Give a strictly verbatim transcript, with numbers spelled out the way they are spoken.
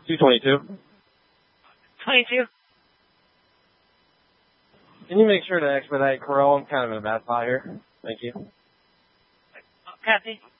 two twenty-two. twenty-two? Can you make sure to expedite Corral? I'm kind of in a bad spot here. Thank you. Copy.